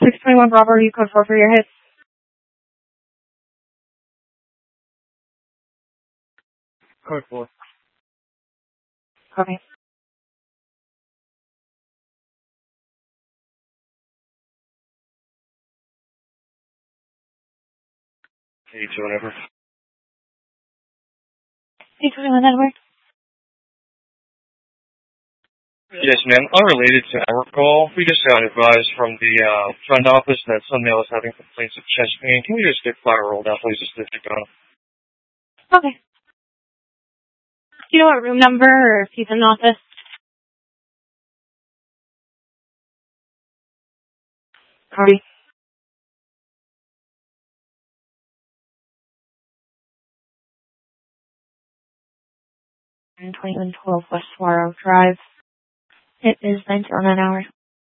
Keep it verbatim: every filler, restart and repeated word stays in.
six twenty-one Bravo, you code four for your hits. Code four. Copy. eighty-two, whatever. eight twenty-one Edward. Yes, ma'am. Unrelated to our call, we just got advised from the uh, front office that some male is having complaints of chest pain. Can we just get fire rolled out, please, just to check on him? Okay. Do you know what room number or if he's in the office? Copy. twenty-one twelve West Saguaro Drive. It is nine zero nine hours.